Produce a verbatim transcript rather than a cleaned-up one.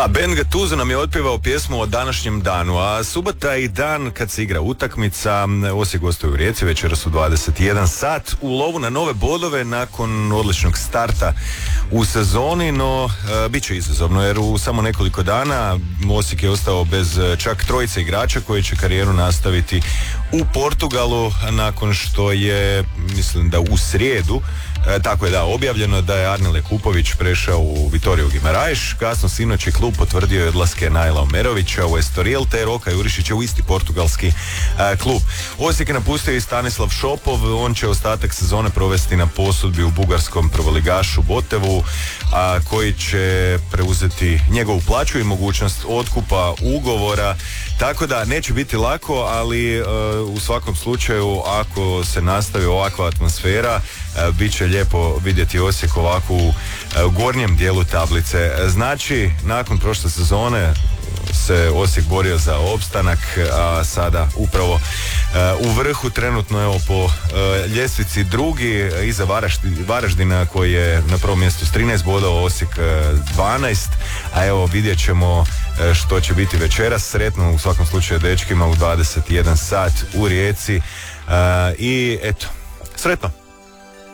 Da, Ben Gattuso nam je otpjevao pjesmu o današnjem danu, a subota i dan kad se igra utakmica. Osijek gostuje u Rijeci večeras u dvadeset jedan sat u lovu na nove bodove nakon odličnog starta u sezoni, no e, bit će izazovno jer u samo nekoliko dana Osijek je ostao bez čak trojice igrača koji će karijeru nastaviti u Portugalu nakon što je, mislim da u srijedu, E, tako je da, objavljeno da je Arnile Kupović prešao u Vitoriju Guimarães. Kasno sinoć je klub potvrdio odlaske Naila Omerovića u Estoril te Roka Jurišića u isti portugalski e, klub. Osijek je napustio i Stanislav Šopov, on će ostatak sezone provesti na posudbi u bugarskom prvoligašu Botevu, a koji će preuzeti njegovu plaću i mogućnost otkupa ugovora. Tako da neće biti lako, ali e, u svakom slučaju ako se nastavi ovakva atmosfera, e, bit će lijepo vidjeti Osijek ovako u e, gornjem dijelu tablice. Znači, nakon prošle sezone se Osijek borio za opstanak, a sada upravo e, u vrhu trenutno evo po e, ljestvici drugi iza Varaždina, Varaždina koji je na prvom mjestu s trinaest bodova, Osijek e, dvanaest, a evo vidjet ćemo e, što će biti večeras. Sretno u svakom slučaju dečkima u dvadeset jedan sat u Rijeci e, i eto, sretno.